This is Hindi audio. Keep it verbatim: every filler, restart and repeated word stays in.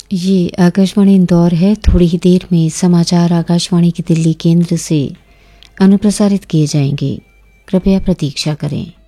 ये आकाशवाणी इंदौर है। थोड़ी ही देर में समाचार आकाशवाणी की दिल्ली केंद्र से अनुप्रसारित किए जाएंगे। कृपया प्रतीक्षा करें।